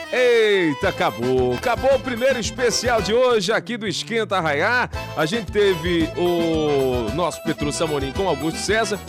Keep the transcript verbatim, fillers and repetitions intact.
Eita, acabou. Acabou o primeiro especial de hoje aqui do Esquenta Arraiá. A gente teve o nosso Petru Samorim com Augusto César.